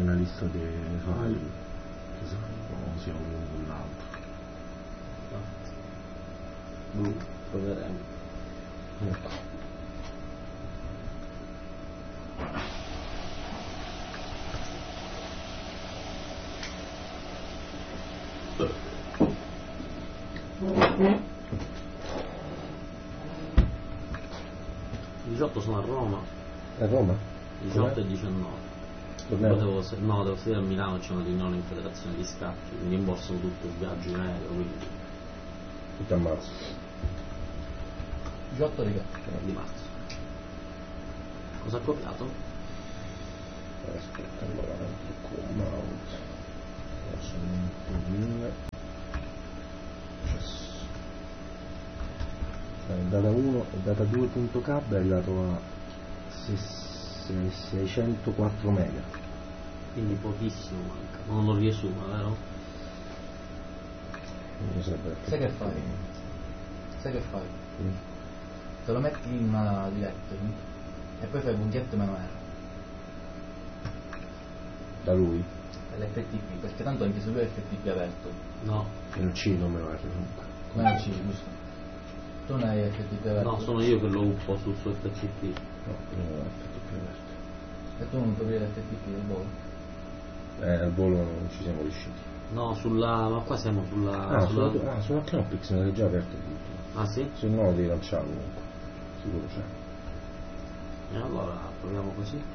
una lista dei file che sanno sia uno con l'altro. Proveremo. Ecco. Il 18 sono a Roma. A Roma? 18 e 19. Devo sedere a Milano, c'è una riunione in federazione di scacchi, mi rimborsano tutto il viaggio in aereo, quindi Tutto a marzo. 18 di marzo. Cosa ha copiato? Aspetta, allora clicco mouse. Data 1 e data 2.cab è arrivato a 604 mega. Quindi pochissimo manca, non lo riesuma, vero? Sai che fai? Te lo metti in una diretta e poi fai puntietto meno R Da lui? l'FTP, perché tanto anche se lui è FTP aperto. No. Meno C non me lo R comunque. Meno C, giusto? Tu non hai FTP aperto? No, sono io che lo uppo sul suo FTP. No, io non ho FTP aperto. E tu non puoi aprire l'FTP del volo? Al volo non ci siamo riusciti. No, ma qua siamo sulla... sulla Knoppix non è già aperto tutto. Ah sì? Se no devi lanciarlo comunque. Sicuro c'è. E allora proviamo così.